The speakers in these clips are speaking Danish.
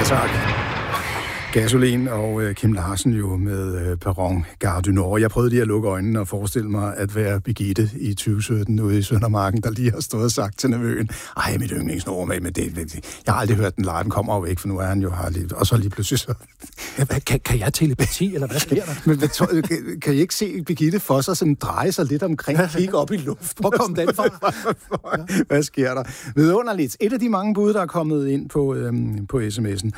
tak. Gasolin og Kim Larsen jo med Perron Gare du Nord. Jeg prøvede lige at lukke øjnene og forestille mig at være Birgitte i 2017 ude i Søndermarken, der lige har stået og sagt til nevøen, ej, mit yndlingsnummer med, men jeg har aldrig hørt den live, den kommer jo ikke, for nu er han jo her lige, og så lige pludselig så... Kan jeg telepati, eller hvad sker der? Men kan I ikke se Birgitte for sig sådan dreje sig lidt omkring, kigge op i luften? Hvor kom den fra? Hvad sker der? Vidunderligt. Et af de mange bud, der er kommet ind på sms'en.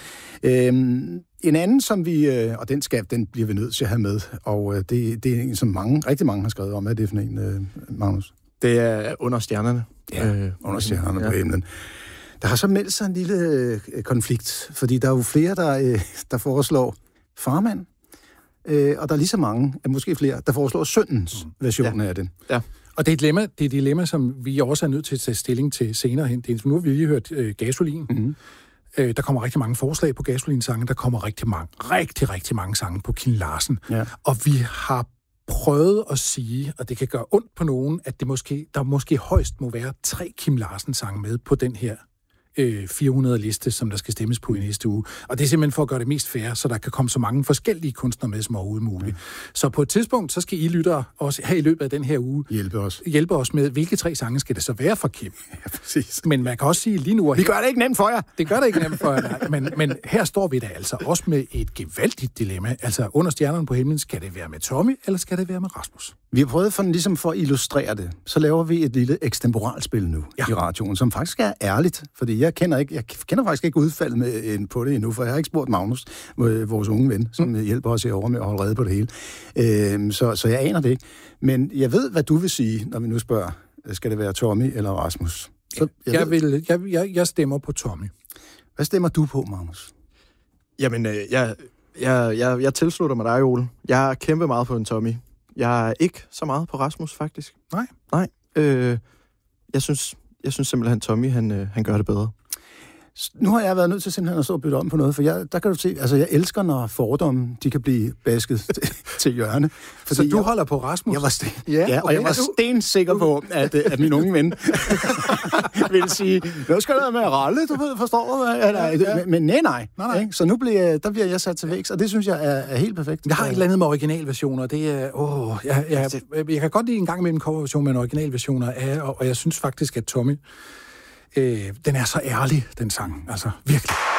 En anden, som vi, og den bliver vi nødt til at have med, og det er en, som rigtig mange har skrevet om. Hvad er det for en, Magnus? Det er Under stjernerne. Ja, Under stjernerne på himlen. Der har så meldt sig en lille konflikt, fordi der er jo flere, der foreslår Farmand, og der er lige så mange, måske flere, der foreslår søndens version af den. Ja. Og det er et dilemma, som vi også er nødt til at tage stilling til senere hen. Nu har vi lige hørt Gasolin. Mm-hmm. Der kommer rigtig mange forslag på Gasolin-sange. Der kommer rigtig mange sange på Kim Larsen. Ja. Og vi har prøvet at sige, og det kan gøre ondt på nogen, at der måske højst må være 3 Kim Larsen-sange med på den her 400-liste, som der skal stemmes på i næste uge. Og det er simpelthen for at gøre det mest fair, så der kan komme så mange forskellige kunstnere med som overhovedet muligt. Så på et tidspunkt, så skal I lyttere også her i løbet af den her uge hjælpe os med, hvilke 3 sange skal det så være fra Kim. Ja, præcis. Men man kan også sige lige nu... Vi gør det ikke nemt for jer! Det gør det ikke nemt for jer, men her står vi da altså også med et gevaldigt dilemma. Altså, Under stjernerne på himlen, skal det være med Tommy, eller skal det være med Rasmus? Vi har prøvet for at illustrere det. Så laver vi et lille ekstemporalspil nu i radioen, som faktisk er ærligt, fordi jeg kender faktisk ikke udfaldet på det endnu, for jeg har ikke spurgt Magnus, vores unge ven, som hjælper os herovre med at holde rede på det hele. Så jeg aner det ikke. Men jeg ved, hvad du vil sige, når vi nu spørger, skal det være Tommy eller Rasmus? Så jeg stemmer på Tommy. Hvad stemmer du på, Magnus? Jamen, jeg tilslutter mig dig, Ole. Jeg har kæmpet meget på en Tommy. Jeg er ikke så meget på Rasmus, faktisk. Nej. Jeg synes simpelthen, Tommy, han gør det bedre. Nu har jeg været nødt til simpelthen at stå og bytte om på noget, for der kan du se, altså jeg elsker, når fordomme, de kan blive basket til hjørne. Så du holder på Rasmus? Jeg var stensikker på, at min unge ven ville sige, nu skal der med at ralle, du ved, forstår du? Men nej. Så nu bliver jeg sat til vægs, og det synes jeg er helt perfekt. Jeg har et eller andet med originalversioner, det er, jeg kan godt lide en gang med en coverversion med en originalversioner af, og jeg synes faktisk, at Tommy, den er så ærlig, den sang. Altså, virkelig.